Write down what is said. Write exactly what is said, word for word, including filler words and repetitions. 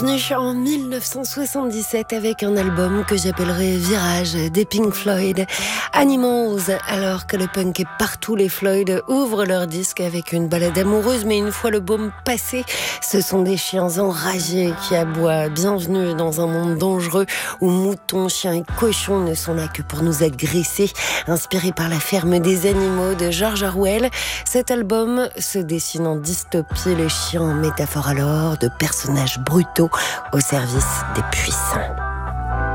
Bienvenue en mille neuf cent soixante-dix-sept avec un album que j'appellerai Virage des Pink Floyd. Animals, alors que le punk est partout, les Floyd ouvrent leur disque avec une balade amoureuse, mais une fois le baume passé, ce sont des chiens enragés qui aboient. Bienvenue dans un monde dangereux où moutons, chiens et cochons ne sont là que pour nous agresser. Inspiré par La ferme des animaux de George Orwell, cet album se dessine en dystopie, les chiens en métaphore alors de personnages brutaux au service des puissants.